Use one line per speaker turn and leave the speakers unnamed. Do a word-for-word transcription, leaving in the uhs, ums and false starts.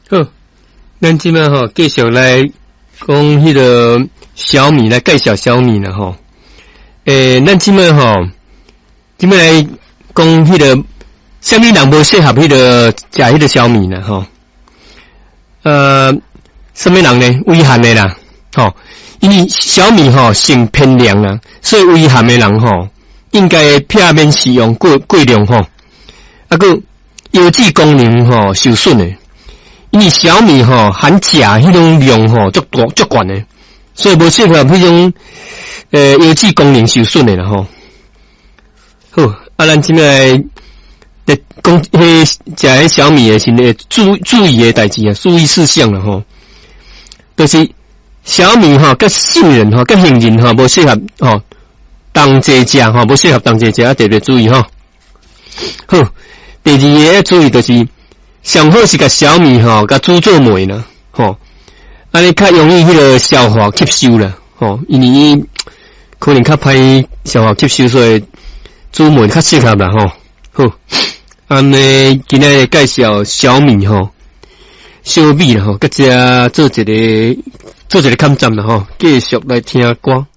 好，咱即摆吼继续来讲迄个小米，来介绍小米啦吼。诶，咱即摆吼，即摆来讲迄个什么人无适合迄个食迄个小米呢吼？呃，什么人呢？胃寒的啦，吼，因为小米吼性偏凉啊，所以胃寒的人吼应该避免使用过过量吼。啊个油脂功能吼受损的。因为小米吼含钾迄种量吼足大足悬的，所以无适合迄种呃油脂功能受损的啦吼。好，啊，咱即摆来讲迄食迄小米的是咧注注意的代志啊，注意事项啦吼。就是小米吼甲杏仁吼甲杏仁吼无适合吼同齐食吼，无适合同齐食啊，特别注意吼。好，第二个要注意就是。上好是甲小米吼，甲煮做糜啦，吼，安尼较容易迄个消化吸收啦，吼，因为伊可能较歹消化吸收，所以煮糜较适合啦，吼。好，安尼今日介绍小米吼，小米啦吼，甲只做一个做一个抗战啦吼，继续来听歌。